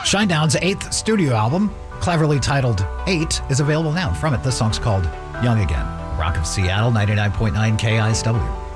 Shinedown's 8th studio album, cleverly titled 8, is available now. From it, this song's called Young Again. Rock of Seattle, 99.9 KISW.